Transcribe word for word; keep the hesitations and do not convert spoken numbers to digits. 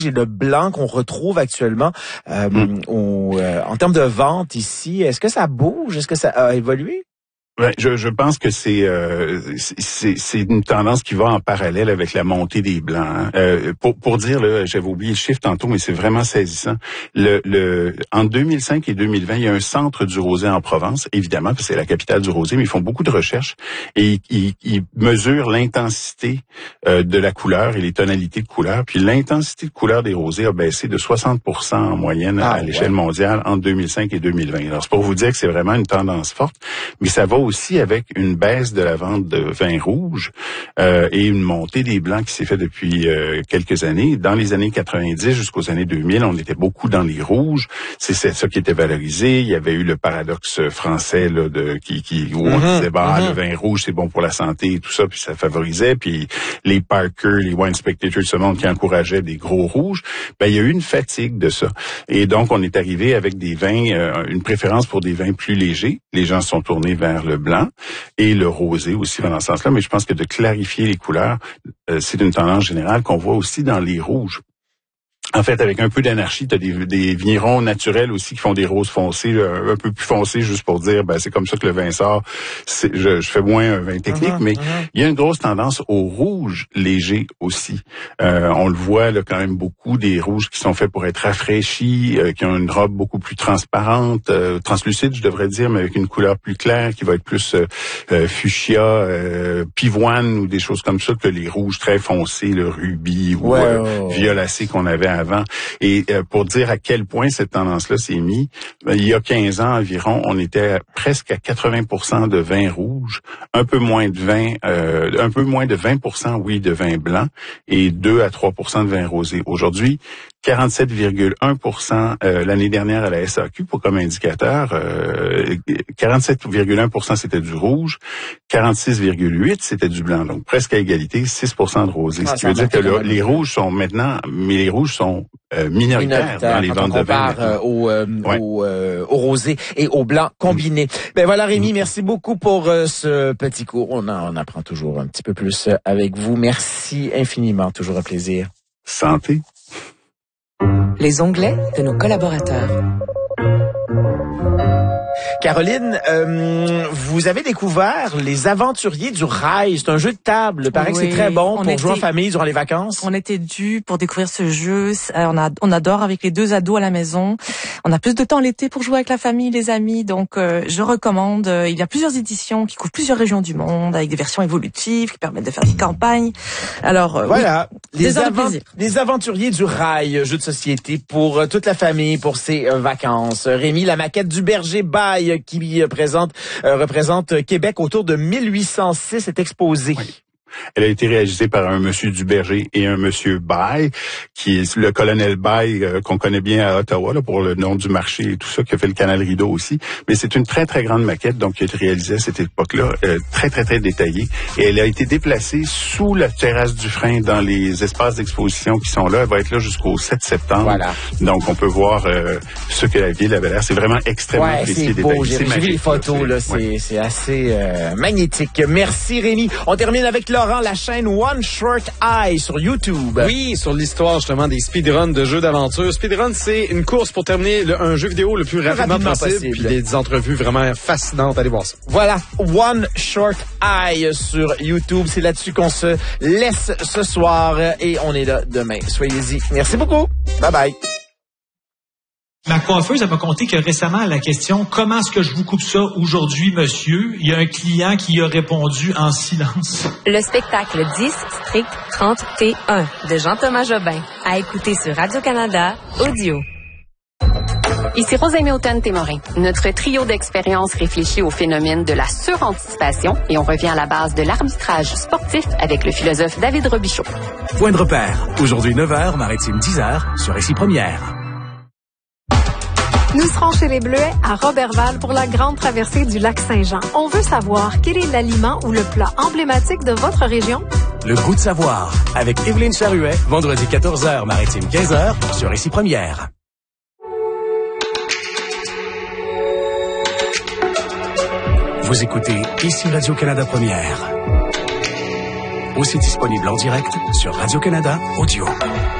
et le blanc qu'on retrouve actuellement euh, mm. au, euh, en termes de vente ici. Est-ce que ça bouge? Est-ce que ça a évolué? Ouais, je, je pense que c'est, euh, c'est c'est une tendance qui va en parallèle avec la montée des blancs. Hein. Euh, pour pour dire là, j'avais oublié le chiffre tantôt, mais c'est vraiment saisissant. Le le en deux mille cinq et deux mille vingt, il y a un centre du rosé en Provence, évidemment, parce que c'est la capitale du rosé, mais ils font beaucoup de recherches et ils, ils mesurent l'intensité euh, de la couleur et les tonalités de couleur. Puis l'intensité de couleur des rosés a baissé de soixante pour cent en moyenne ah, à l'échelle ouais. mondiale entre deux mille cinq et deux mille vingt. Alors c'est pour vous dire que c'est vraiment une tendance forte, mais ça va aussi avec une baisse de la vente de vins rouges euh, et une montée des blancs qui s'est fait depuis euh, quelques années. Dans les années quatre-vingt-dix jusqu'aux années deux mille, on était beaucoup dans les rouges. C'est, c'est ça qui était valorisé. Il y avait eu le paradoxe français là, de qui, qui où on mm-hmm, disait bah mm-hmm. le vin rouge c'est bon pour la santé et tout ça, puis ça favorisait. Puis les Parker, les Wine Spectator, ce monde qui encourageait des gros rouges. Ben il y a eu une fatigue de ça. Et donc on est arrivé avec des vins, euh, une préférence pour des vins plus légers. Les gens se sont tournés vers le blanc. Et le rosé aussi dans ce sens-là, mais je pense que de clarifier les couleurs, euh, c'est une tendance générale qu'on voit aussi dans les rouges. En fait, avec un peu d'anarchie, tu as des, des vignerons naturels aussi qui font des roses foncées, un, un peu plus foncées, juste pour dire, ben c'est comme ça que le vin sort. C'est, je, je fais moins un vin technique, uh-huh, mais uh-huh. il y a une grosse tendance au rouge léger aussi. Euh, on le voit là quand même beaucoup, des rouges qui sont faits pour être rafraîchis, euh, qui ont une robe beaucoup plus transparente, euh, translucide, je devrais dire, mais avec une couleur plus claire, qui va être plus euh, euh, fuchsia, euh, pivoine ou des choses comme ça que les rouges très foncés, le rubis ou ouais, euh, ouais, ouais. violacé qu'on avait avant. Et euh, pour dire à quel point cette tendance-là s'est mise, ben, il y a quinze ans environ, on était à, presque à quatre-vingts pour cent de vin rouge, un peu moins de vin, euh, un peu moins de vingt pour cent, oui, de vin blanc et deux à trois pour cent de vin rosé. Aujourd'hui, quarante-sept virgule un pour cent euh, l'année dernière à la S A Q pour comme indicateur, euh, quarante-sept virgule un pour cent c'était du rouge, quarante-six virgule huit pour cent c'était du blanc, donc presque à égalité, six pour cent de rosé. Ah, ce qui veut dire que le, les rouges sont maintenant, mais les rouges sont euh, minoritaires, minoritaires dans les ventes de vin. Euh, au, euh, ouais. au, euh, au rosé et au blanc combiné. Mmh. Ben voilà Rémi, mmh. merci beaucoup pour euh, ce petit cours. On, en, on apprend toujours un petit peu plus avec vous. Merci infiniment, toujours un plaisir. Santé. Les onglets de nos collaborateurs. Caroline, euh, vous avez découvert Les Aventuriers du Rail. C'est un jeu de table. Il paraît oui, que c'est très bon pour était, jouer en famille durant les vacances. On était dû pour découvrir ce jeu. On, a, on adore avec les deux ados à la maison. On a plus de temps l'été pour jouer avec la famille, les amis. Donc, euh, je recommande. Il y a plusieurs éditions qui couvrent plusieurs régions du monde avec des versions évolutives qui permettent de faire des campagnes. Alors, euh, voilà. Oui, les, avant, les Aventuriers du Rail, jeu de société pour euh, toute la famille, pour ses euh, vacances. Rémi, la maquette du Berger Bail qui présente, euh, représente Québec autour de mille huit cent six est exposée. Oui. Elle a été réalisée par un monsieur Duberger et un monsieur Bail, qui est le colonel Bail euh, qu'on connaît bien à Ottawa là, pour le nom du marché et tout ça, qui a fait le canal Rideau aussi. Mais c'est une très, très grande maquette donc qui a été réalisée à cette époque-là, euh, très, très, très détaillée. Et elle a été déplacée sous la terrasse du Frein dans les espaces d'exposition qui sont là. Elle va être là jusqu'au sept septembre. Voilà. Donc, on peut voir euh, ce que la ville avait l'air. C'est vraiment extrêmement ouais, précis et détaillé. J'ai, j'ai vu les photos, là. C'est, ouais. c'est assez euh, magnétique. Merci, Rémi. On termine avec Laurent, la chaîne One Short Eye sur YouTube. Oui, sur l'histoire justement des speedruns de jeux d'aventure. Speedrun, c'est une course pour terminer le, un jeu vidéo le plus rapidement, rapidement possible, possible. Puis des, des entrevues vraiment fascinantes. Allez voir ça. Voilà, One Short Eye sur YouTube. C'est là-dessus qu'on se laisse ce soir et on est là demain. Soyez-y. Merci beaucoup. Bye bye. Ma coiffeuse, elle m'a conté que récemment, à la question « Comment est-ce que je vous coupe ça aujourd'hui, monsieur? » il y a un client qui a répondu en silence. Le spectacle dix Strict trente T un de Jean-Thomas Jobin, à écouter sur Radio-Canada Audio. Ici Rosalie Houghton-Témorin. Notre trio d'expériences réfléchit au phénomène de la suranticipation et on revient à la base de l'arbitrage sportif avec le philosophe David Robichaud. Point de repère. Aujourd'hui neuf heures, Maritime dix heures, sur Récit Première. Nous serons chez les Bleuets à Roberval pour la grande traversée du lac Saint-Jean. On veut savoir quel est l'aliment ou le plat emblématique de votre région. Le goût de savoir, avec Evelyne Charuet, vendredi quatorze heures, Maritime quinze heures, sur Récit Première. Vous écoutez ici Radio-Canada Première. Aussi disponible en direct sur Radio-Canada Audio.